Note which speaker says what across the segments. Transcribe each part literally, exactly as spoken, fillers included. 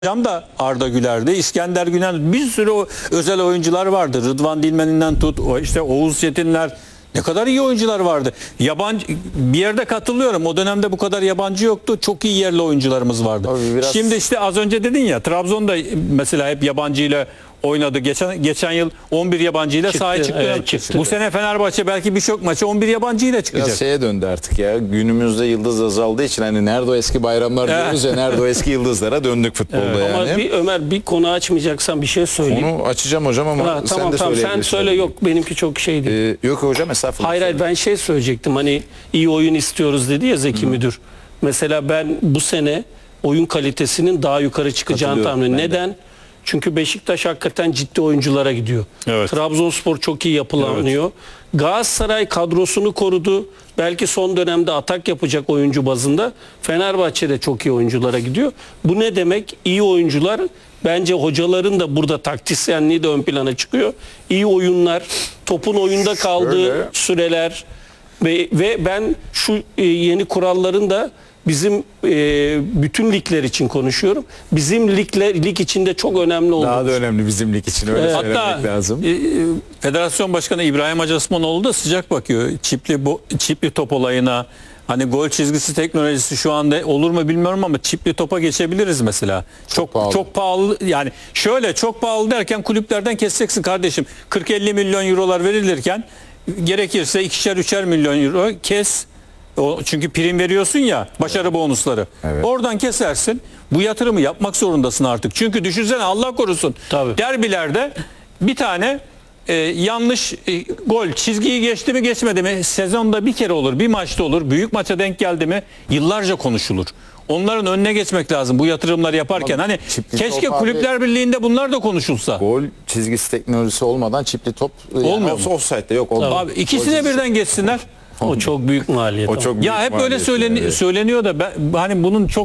Speaker 1: Hocam da Arda Güler'di, İskender Güner, bir sürü o özel oyuncular vardı. Rıdvan Dilmen'inden tut, o işte Oğuz Çetinler, ne kadar iyi oyuncular vardı. Yabancı bir yerde katılıyorum. O dönemde bu kadar yabancı yoktu. Çok iyi yerli oyuncularımız vardı. Biraz... Şimdi işte az önce dedin ya, Trabzon'da mesela hep yabancıyla oynadı. Geçen geçen yıl on bir yabancıyla sahaya çıktı.
Speaker 2: Evet, çıktı.
Speaker 1: Bu sene Fenerbahçe belki birçok maçı on bir yabancıyla çıkacak.
Speaker 3: Biraz şeye döndü artık ya. Günümüzde yıldız azaldığı için hani nerede o eski bayramlar diyoruz ya, nerede o eski yıldızlara döndük futbolda
Speaker 1: Evet.
Speaker 3: yani.
Speaker 2: Ama bir Ömer bir konu açmayacaksan bir şey söyleyeyim.
Speaker 3: Onu açacağım hocam ama
Speaker 2: Ha,
Speaker 3: sen
Speaker 2: tamam
Speaker 3: de
Speaker 2: tamam sen
Speaker 3: söyleyebilirsin.
Speaker 2: söyle, yok benimki çok şeydi.
Speaker 3: Ee, yok hocam estağfurullah.
Speaker 2: Hayır hayır ben şey söyleyecektim, hani iyi oyun istiyoruz dedi ya Zeki Müdür. Mesela ben bu sene oyun kalitesinin daha yukarı çıkacağını tahmin ediyorum. Neden? Çünkü Beşiktaş hakikaten ciddi oyunculara gidiyor.
Speaker 1: Evet.
Speaker 2: Trabzonspor çok iyi yapılanıyor. Evet. Galatasaray kadrosunu korudu. Belki son dönemde atak yapacak oyuncu bazında. Fenerbahçe de çok iyi oyunculara gidiyor. Bu ne demek? İyi oyuncular, bence hocaların da burada taktisyenliği de ön plana çıkıyor. İyi oyunlar, topun oyunda kaldığı
Speaker 3: Şöyle.
Speaker 2: süreler ve, ve ben şu e, yeni kuralların da bizim e, bütün ligler için konuşuyorum. Bizim ligler, lig içinde çok önemli olduğunu.
Speaker 3: Daha da önemli bizim lig için, öyle
Speaker 2: Evet.
Speaker 3: söylemek
Speaker 1: Hatta
Speaker 3: lazım.
Speaker 1: e, e, Federasyon Başkanı İbrahim Hacı Osmanoğlu da sıcak bakıyor çipli bo, çipli top olayına. Hani gol çizgisi teknolojisi şu anda olur mu bilmiyorum ama çipli topa geçebiliriz mesela. Çok çok pahalı. Çok pahalı yani, şöyle çok pahalı derken kulüplerden keseceksin kardeşim. kırk elli milyon eurolar verilirken gerekirse ikişer üçer milyon euro kes. O, çünkü prim veriyorsun ya, başarı evet. bonusları. Evet. Oradan kesersin. Bu yatırımı yapmak zorundasın artık. Çünkü düşünsene, Allah korusun. Tabii. Derbilerde bir tane e, yanlış e, gol çizgiyi geçti mi geçmedi mi, sezonda bir kere olur, bir maçta olur. Büyük maça denk geldi mi yıllarca konuşulur. Onların önüne geçmek lazım bu yatırımları yaparken. Ama hani keşke Kulüpler abi, Birliği'nde bunlar da konuşulsa.
Speaker 3: Gol çizgisi teknolojisi olmadan çipli top olmuyor. Yani offside'de yok.
Speaker 1: Tamam. Abi ikisine birden geçsinler.
Speaker 2: O çok büyük maliyet.
Speaker 3: O çok büyük
Speaker 1: ya hep böyle söyleni evet. söyleniyor da ben hani bunun çok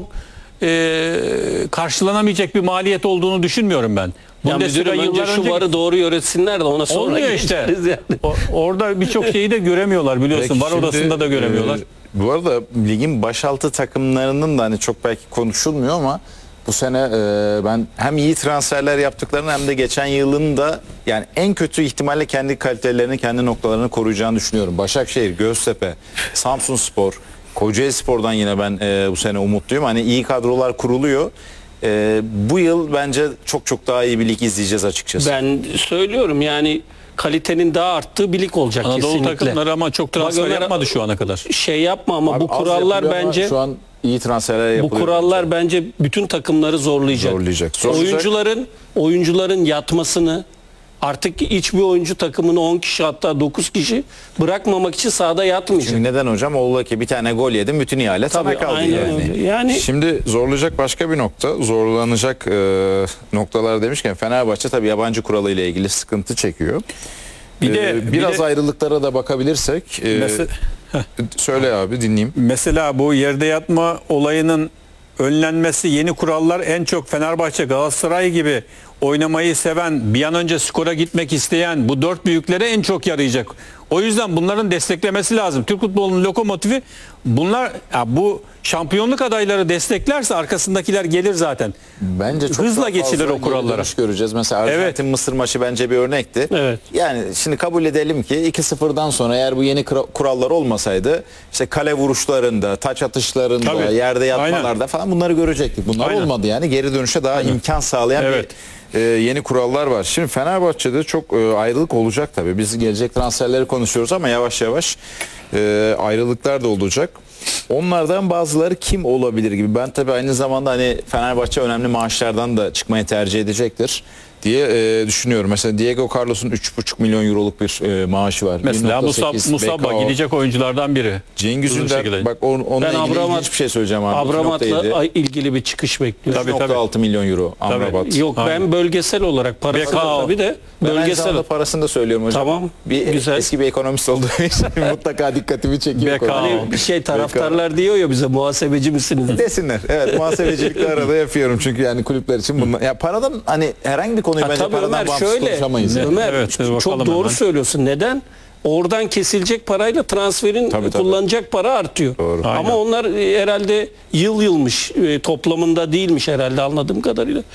Speaker 1: e, karşılanamayacak bir maliyet olduğunu düşünmüyorum ben.
Speaker 2: Ya müdürüm, önce yıllar şu önce varı doğru öğretsinler de ona sonra
Speaker 1: olmuyor işte. Yani. O, orada birçok şeyi de göremiyorlar biliyorsun. Peki, var şimdi, odasında da göremiyorlar.
Speaker 3: E, bu arada ligin başaltı takımlarının da hani çok belki konuşulmuyor ama bu sene e, ben hem iyi transferler yaptıklarını hem de geçen yılın da yani en kötü ihtimalle kendi kalitelerini, kendi noktalarını koruyacağını düşünüyorum. Başakşehir, Göztepe, Samsunspor, Kocaelispor'dan yine ben e, bu sene umutluyum. Hani iyi kadrolar kuruluyor. E, bu yıl bence çok çok daha iyi bir lig izleyeceğiz açıkçası.
Speaker 2: Ben söylüyorum yani kalitenin daha arttığı bir lig olacak
Speaker 1: Anadolu
Speaker 2: kesinlikle.
Speaker 1: Anadolu takımları ama çok transfer Ömer, yapmadı şu ana kadar.
Speaker 2: Şey yapma ama
Speaker 3: Abi
Speaker 2: bu kurallar bence
Speaker 3: şu an iyi transferler yapılıyor.
Speaker 2: Bu kurallar bence bütün takımları zorlayacak.
Speaker 3: Zorlayacak. Zorlayacak.
Speaker 2: Oyuncuların oyuncuların yatmasını, artık hiçbir oyuncu takımını on kişi hatta dokuz kişi bırakmamak için sahada yatmayacak.
Speaker 3: Çünkü neden hocam? Oğlu ki bir tane gol yedim, bütün ihale sana kaldı
Speaker 2: aynen
Speaker 3: yani.
Speaker 2: Öyle. Yani.
Speaker 3: Şimdi zorlayacak başka bir nokta, zorlanacak e, noktalar demişken Fenerbahçe tabii yabancı kuralı ile ilgili sıkıntı çekiyor. Bir de ee, biraz bir de, ayrılıklara da bakabilirsek e, mesela, söyle abi dinleyeyim.
Speaker 1: Mesela bu yerde yatma olayının önlenmesi, yeni kurallar en çok Fenerbahçe, Galatasaray gibi oynamayı seven, bir an önce skora gitmek isteyen bu dört büyüklere en çok yarayacak. O yüzden bunların desteklemesi lazım. Türk futbolunun lokomotifi bunlar. Ya bu şampiyonluk adayları desteklerse arkasındakiler gelir zaten.
Speaker 3: Bence çok
Speaker 1: hızla geçilir o kurallara.
Speaker 3: Göreceğiz. Mesela Arjantin evet. Mısır maçı bence bir örnekti. Evet. Yani şimdi kabul edelim ki iki sıfırdan sonra eğer bu yeni kurallar olmasaydı işte kale vuruşlarında, taç atışlarında, tabii. yerde yatmalarda aynen. falan bunları görecektik. Bunlar aynen. olmadı yani. Geri dönüşe daha aynen. imkan sağlayan evet. bir e, yeni kurallar var. Şimdi Fenerbahçe'de çok e, ayrılık olacak tabii. Biz gelecek transferleri konuşuyoruz ama yavaş yavaş e, ayrılıklar da olacak. Onlardan bazıları kim olabilir gibi. Ben tabii aynı zamanda hani Fenerbahçe önemli maaşlardan da çıkmayı tercih edecektir diye e, düşünüyorum. Mesela Diego Carlos'un üç buçuk milyon euroluk bir e, maaşı var.
Speaker 1: Mesela Musab, Musabba gidecek oyunculardan biri.
Speaker 3: Cengiz Ünder, bak on, onunla ben ilgili Abramat, hiçbir şey söyleyeceğim abi.
Speaker 2: Abramat'la ilgili bir çıkış bekliyorum.
Speaker 3: üç nokta altı milyon euro Amrabat.
Speaker 2: Yok aynen. Ben bölgesel olarak parasını tabii de bölgesel
Speaker 3: ben parasını da söylüyorum hocam.
Speaker 2: Tamam.
Speaker 3: Bir güzel. Eski bir ekonomist olduğu için mutlaka dikkatimi çekiyor.
Speaker 2: Hani bir şey taraftarlar diyor ya bize, muhasebeci misiniz?
Speaker 3: Desinler. Evet, muhasebecilikle arada yapıyorum çünkü yani kulüpler için bunlar. Ya paradan hani herhangi bir konuyu ha, bence paradan Ömer, bağımsız
Speaker 2: şöyle,
Speaker 3: konuşamayız.
Speaker 2: Ömer evet, çok doğru hemen. söylüyorsun. Neden? oradan kesilecek parayla transferin
Speaker 3: Tabii, tabii.
Speaker 2: kullanacak para artıyor.
Speaker 3: Doğru.
Speaker 1: Aynen.
Speaker 2: Ama onlar e, herhalde yıl yılmış e, toplamında değilmiş herhalde anladığım kadarıyla.